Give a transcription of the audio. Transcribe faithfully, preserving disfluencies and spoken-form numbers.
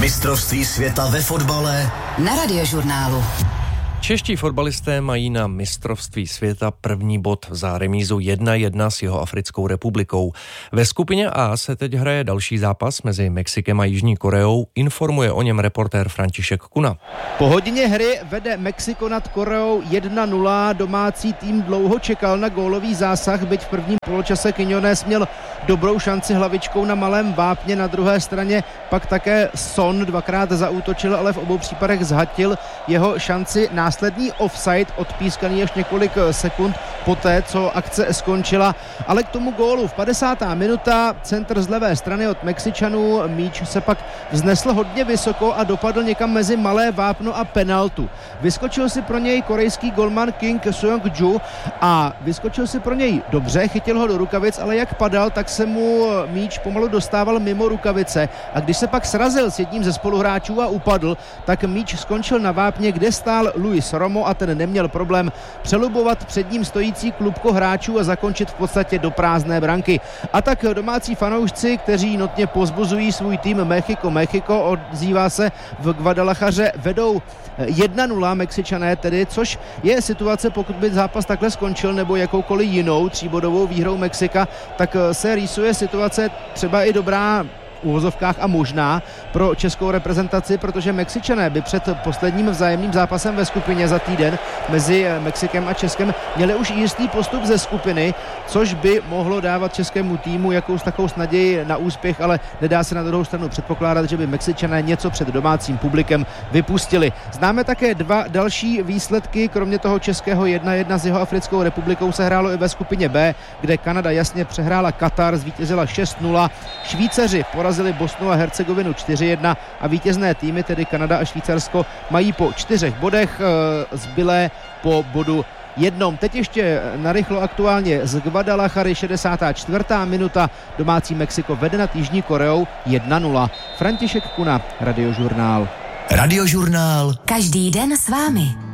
Mistrovství světa ve fotbale na Radiožurnálu. Čeští fotbalisté mají na mistrovství světa první bod za remízu jedna jedna s Jihoafrickou republikou. Ve skupině A se teď hraje další zápas mezi Mexikem a Jižní Koreou. Informuje o něm reportér František Kuna. Po hodině hry vede Mexiko nad Koreou jedna nula. Domácí tým dlouho čekal na gólový zásah, byť v prvním poločase Quiñones měl dobrou šanci hlavičkou na malém vápně. Na druhé straně pak také Son dvakrát zaútočil, ale v obou případech zhatil jeho šanci. Následný offside odpískaný až několik sekund poté, co akce skončila. Ale k tomu gólu v padesátá minuta, centr z levé strany od Mexičanů, míč se pak vznesl hodně vysoko a dopadl někam mezi malé vápno a penaltu. Vyskočil si pro něj korejský golman Kim Seong-ju a vyskočil si pro něj dobře, chytil ho do rukavic, ale jak padal, tak se mu míč pomalu dostával mimo rukavice a když se pak srazil s jedním ze spoluhráčů a upadl, tak míč skončil na vápně, kde stál Luis Romo a ten neměl problém přelubovat před ním stojící klubko hráčů a zakončit v podstatě do prázdné branky. A tak domácí fanoušci, kteří notně povzbuzují svůj tým Mexico Mexico, odzývá se v Guadalajaře, vedou jedna nula Mexičané tedy, což je situace, pokud by zápas takhle skončil nebo jakoukoliv jinou tříbodovou výhrou Mexika, tak se rýsuje situace třeba i dobrá v uvozovkách a možná pro českou reprezentaci, protože Mexičané by před posledním vzájemným zápasem ve skupině za týden mezi Mexikem a Českem měli už jistý postup ze skupiny, což by mohlo dávat českému týmu jakous takovou naději na úspěch, ale nedá se na druhou stranu předpokládat, že by Mexičané něco před domácím publikem vypustili. Známe také dva další výsledky, kromě toho českého jedna jedna s Jihoafrickou republikou se hrálo i ve skupině B, kde Kanada jasně přehrála Katar, zvítězila šest nula. Švýcaři porazili Bosnu a Hercegovinu čtyři jedna a vítězné týmy, tedy Kanada a Švýcarsko, mají po čtyřech bodech, zbylé po bodu jednom. Teď ještě narychlo aktuálně z Guadalajary šedesátá čtvrtá minuta. Domácí Mexiko vede nad Jižní Koreou jedna nula. František Kuna, Radiožurnál. Radiožurnál. Každý den s vámi.